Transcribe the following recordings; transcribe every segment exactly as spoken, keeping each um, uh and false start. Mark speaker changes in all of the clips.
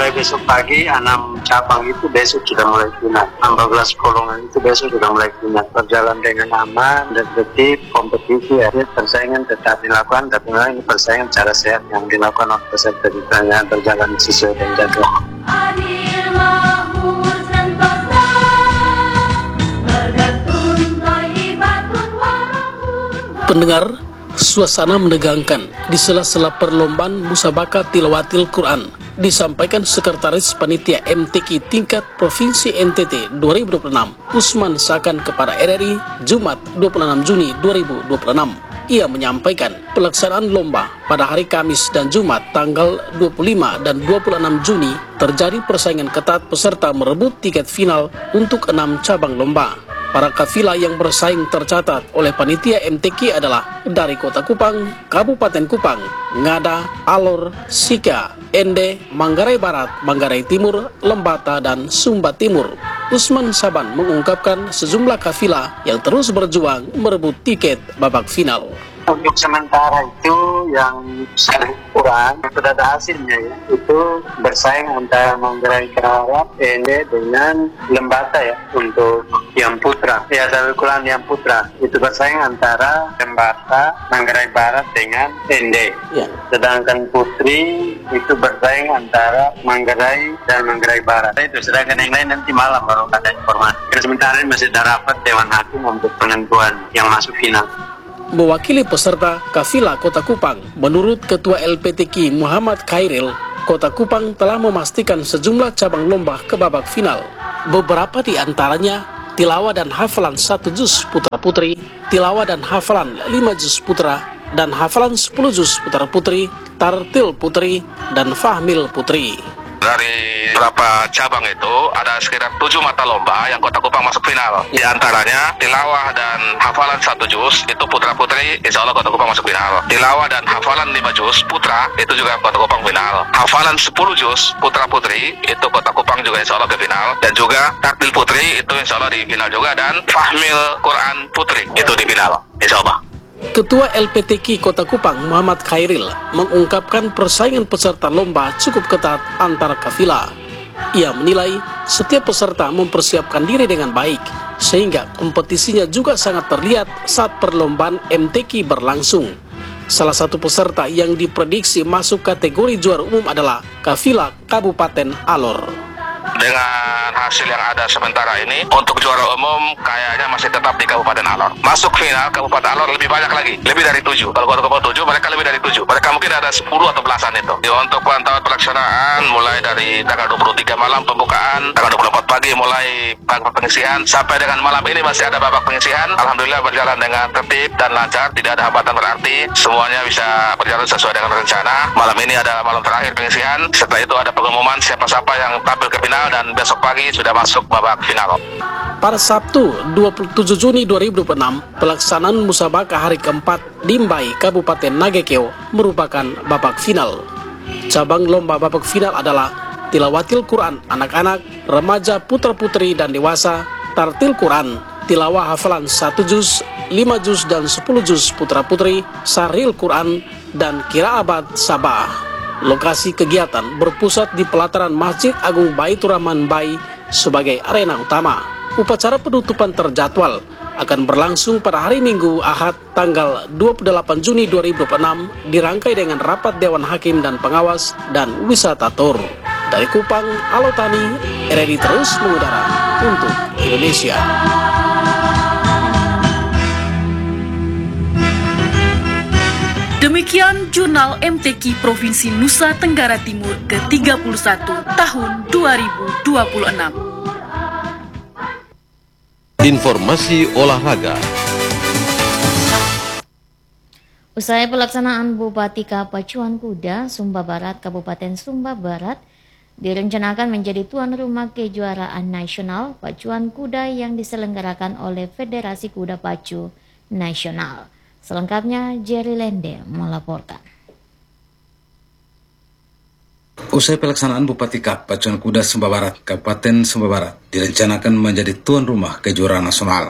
Speaker 1: mulai besok pagi enam cabang itu besok sudah mulai final. empat belas golongan itu besok sudah mulai final. Berjalan dengan aman dan tertib, kompetisi ya, persaingan tetap dilakukan, tapi memang ini persaingan secara sehat yang dilakukan oleh peserta yang berjalan sesuai dengan jadwal.
Speaker 2: Pendengar, suasana menegangkan di sela-sela perlombaan musabaqah tilawatil Quran disampaikan Sekretaris Panitia M T Q tingkat Provinsi N T T dua ribu dua puluh enam Usman Sakan kepada R R I Jumat dua puluh enam Juni dua ribu dua puluh enam. Ia menyampaikan pelaksanaan lomba pada hari Kamis dan Jumat tanggal dua puluh lima dan dua puluh enam Juni terjadi persaingan ketat peserta merebut tiket final untuk enam cabang lomba. Para kafilah yang bersaing tercatat oleh panitia M T Q adalah dari Kota Kupang, Kabupaten Kupang, Ngada, Alor, Sika, Ende, Manggarai Barat, Manggarai Timur, Lembata, dan Sumba Timur. Usman Saban mengungkapkan sejumlah kafilah yang terus berjuang merebut tiket babak final.
Speaker 1: Untuk sementara itu yang sangat kurang, sudah ada hasilnya ya, itu bersaing antara Manggarai Barat, Ende dengan Lembata ya, untuk yang putra. Ya, dari ukuran yang putra, itu bersaing antara Lembata, Manggarai Barat dengan Ende. Ya. Sedangkan putri itu bersaing antara Manggarai dan Manggarai Barat. Itu sedangkan yang lain nanti malam baru ada informasi. Dan sementara ini masih ada rapat Dewan Hakim untuk penentuan yang masuk final.
Speaker 2: Mewakili peserta kafilah Kota Kupang, menurut Ketua L P T Q Muhammad Khairil, Kota Kupang telah memastikan sejumlah cabang lomba ke babak final. Beberapa di antaranya tilawah dan hafalan satu juz putra putri, tilawah dan hafalan lima juz putra, dan hafalan sepuluh juz putra putri, tartil putri, dan fahmil putri.
Speaker 3: Dari beberapa cabang itu ada sekitar tujuh mata lomba yang Kota Kupang masuk final. Di antaranya tilawah dan hafalan satu juz itu putra putri, insya Allah Kota Kupang masuk final. Tilawah dan hafalan lima juz putra itu juga Kota Kupang final. Hafalan sepuluh juz putra putri itu Kota Kupang juga insya Allah ke final. Dan juga takdil putri itu insya Allah di final juga, dan fahmil Quran putri itu di final insya Allah.
Speaker 2: Ketua L P T Q Kota Kupang Muhammad Khairil mengungkapkan persaingan peserta lomba cukup ketat antara kafilah. Ia menilai setiap peserta mempersiapkan diri dengan baik, sehingga kompetisinya juga sangat terlihat saat perlombaan M T Q berlangsung. Salah satu peserta yang diprediksi masuk kategori juara umum adalah kafilah Kabupaten Alor.
Speaker 3: Dengan hasil yang ada sementara ini, untuk juara umum kayaknya masih tetap di Kabupaten Alor. Masuk final Kabupaten Alor lebih banyak lagi, lebih dari tujuh. Kalau Kota Kupang tujuh, mereka lebih dari tujuh. Mereka mungkin ada sepuluh atau belasan itu. Ya, untuk pantauan pelaksanaan mulai dari tanggal dua puluh tiga malam pembukaan, tanggal dua puluh empat pagi mulai babak pengisian, sampai dengan malam ini masih ada babak pengisian. Alhamdulillah berjalan dengan tertib dan lancar, tidak ada hambatan berarti. Semuanya bisa berjalan sesuai dengan rencana. Malam ini ada malam terakhir pengisian. Setelah itu ada pengumuman siapa-siapa yang tampil ke final, dan besok pagi sudah masuk babak final.
Speaker 2: Pada Sabtu dua puluh tujuh Juni dua ribu dua puluh enam, pelaksanaan musabaqah hari keempat di Mbai, Kabupaten Nagekeo merupakan babak final. Cabang lomba babak final adalah tilawatil Quran anak-anak, remaja, putra-putri, dan dewasa, tartil Quran, tilawah hafalan satu juz, lima juz, dan sepuluh juz putra-putri, saril Quran, dan kiraabat sabah. Lokasi kegiatan berpusat di pelataran Masjid Agung Baitur Rahman Mbai sebagai arena utama. Upacara penutupan terjadwal akan berlangsung pada hari Minggu Ahad tanggal dua puluh delapan Juni dua ribu dua puluh enam, dirangkai dengan rapat Dewan Hakim dan Pengawas dan wisata tur. Dari Kupang, Alotani, R R I terus mengudara untuk Indonesia.
Speaker 4: Demikian Jurnal M T Q Provinsi Nusa Tenggara Timur ke tiga puluh satu tahun dua ribu dua puluh enam.
Speaker 5: Informasi olahraga.
Speaker 6: Usai pelaksanaan Bupati Pacuan Kuda, Sumba Barat, Kabupaten Sumba Barat, direncanakan menjadi tuan rumah kejuaraan nasional Pacuan Kuda yang diselenggarakan oleh Federasi Kuda Pacu Nasional. Selengkapnya Jerry Lende melaporkan.
Speaker 7: Usai pelaksanaan Bupati Cup Pacuan Kuda Sumba Barat, Kabupaten Sumba Barat direncanakan menjadi tuan rumah kejuaraan nasional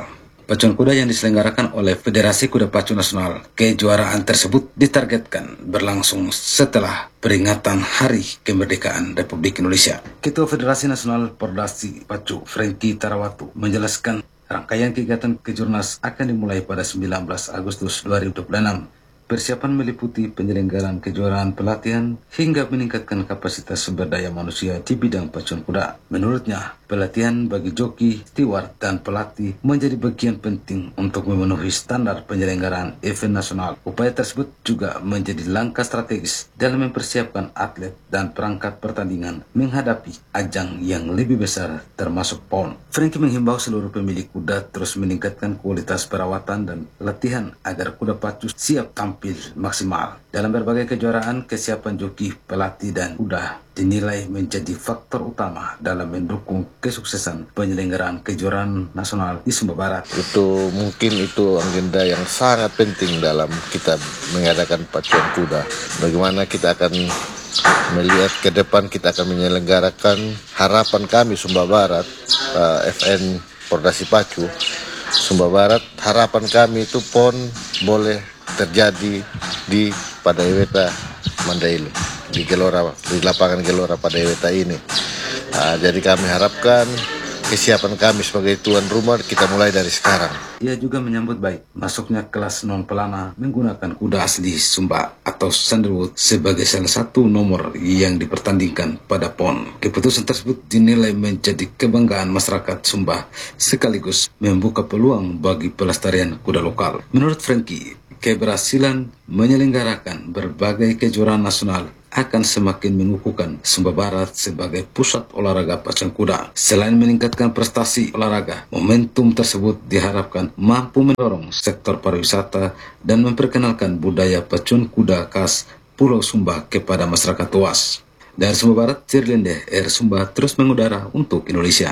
Speaker 7: pacuan kuda yang diselenggarakan oleh Federasi Kuda Pacu Nasional. Kejuaraan tersebut ditargetkan berlangsung setelah peringatan Hari Kemerdekaan Republik Indonesia. Ketua Federasi Nasional Pordasi Pacu, Franky Tarawatu, menjelaskan rangkaian kegiatan Kejurnas akan dimulai pada sembilan belas Agustus dua ribu dua puluh enam. Persiapan meliputi penyelenggaraan kejuaraan pelatihan hingga meningkatkan kapasitas sumber daya manusia di bidang pacuan kuda. Menurutnya, pelatihan bagi joki, steward, dan pelatih menjadi bagian penting untuk memenuhi standar penyelenggaraan event nasional. Upaya tersebut juga menjadi langkah strategis dalam mempersiapkan atlet dan perangkat pertandingan menghadapi ajang yang lebih besar termasuk P O N. Franky menghimbau seluruh pemilik kuda terus meningkatkan kualitas perawatan dan latihan agar kuda pacu siap tampil maksimal. Dalam berbagai kejuaraan, kesiapan joki, pelatih, dan kuda dinilai menjadi faktor utama dalam mendukung kesuksesan penyelenggaraan kejuaraan nasional di Sumba Barat.
Speaker 8: Itu mungkin itu agenda yang sangat penting dalam kita mengadakan pacuan kuda. Bagaimana kita akan melihat ke depan, kita akan menyelenggarakan harapan kami Sumba Barat, uh, F N Pordasi Pacu Sumba Barat. Harapan kami itu P O N boleh terjadi di pada Eweta Mandailing, di Gelora, di lapangan Gelora pada Eweta ini. Nah, jadi kami harapkan kesiapan kami sebagai tuan rumah kita mulai dari sekarang.
Speaker 7: Ia juga menyambut baik masuknya kelas non pelana menggunakan kuda asli Sumba atau Sandalwood sebagai salah satu nomor yang dipertandingkan pada P O N. Keputusan tersebut dinilai menjadi kebanggaan masyarakat Sumba sekaligus membuka peluang bagi pelestarian kuda lokal. Menurut Franky, keberhasilan menyelenggarakan berbagai kejuaraan nasional akan semakin mengukuhkan Sumba Barat sebagai pusat olahraga pacuan kuda. Selain meningkatkan prestasi olahraga, momentum tersebut diharapkan mampu mendorong sektor pariwisata dan memperkenalkan budaya pacuan kuda khas Pulau Sumba kepada masyarakat luas. Dari Sumba Barat, Sirlinde Air Sumba terus mengudara untuk Indonesia.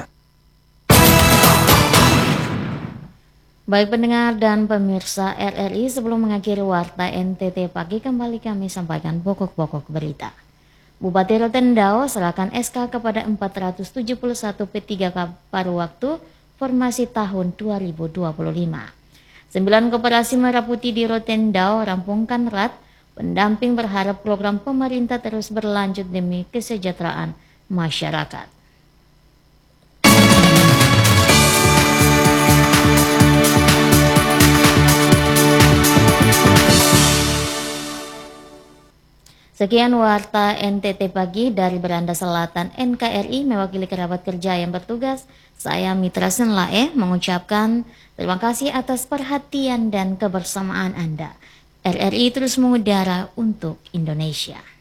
Speaker 6: Baik pendengar dan pemirsa R R I, sebelum mengakhiri Warta N T T Pagi, kembali kami sampaikan pokok-pokok berita. Bupati Rotendao serahkan S K kepada empat ratus tujuh puluh satu P tiga K paruh waktu formasi tahun dua ribu dua puluh lima. Sembilan koperasi merah putih di Rotendao rampungkan rat. Pendamping berharap program pemerintah terus berlanjut demi kesejahteraan masyarakat. Sekian Warta N T T Pagi dari Beranda Selatan N K R I mewakili kerabat kerja yang bertugas. Saya Mitra Senlae mengucapkan terima kasih atas perhatian dan kebersamaan Anda. R R I terus mengudara untuk Indonesia.